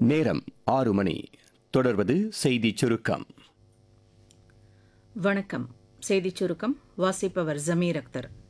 நேரம் 6 மணி. தொடர்வது செய்திச் சுருக்கம். வணக்கம். செய்திச் சுருக்கம் வாசிப்பவர் ஜமீர் அக்தர்.